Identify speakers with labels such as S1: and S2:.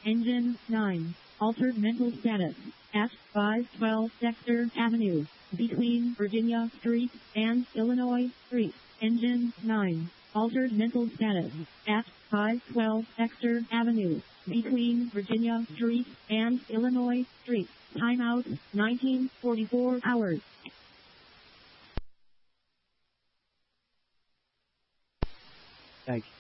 S1: Engine 9. Altered mental status. At 512 Dexter Avenue. Between Virginia Street and Illinois Street. Engine 9. Altered mental status. At 512 Dexter Avenue. Between Virginia Street and Illinois Street. Timeout 1944 hours.
S2: Thank you.